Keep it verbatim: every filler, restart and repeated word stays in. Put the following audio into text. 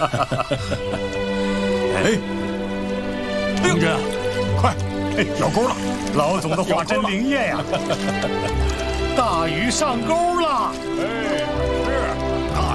哎，同志，快，哎，咬钩了！老总的话真灵验呀！大鱼上钩了！哎。